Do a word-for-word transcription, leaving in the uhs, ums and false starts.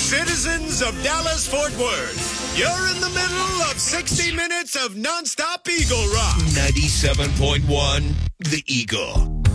Citizens of Dallas-Fort Worth, you're in the middle of sixty minutes of nonstop Eagle Rock. ninety-seven point one, The Eagle.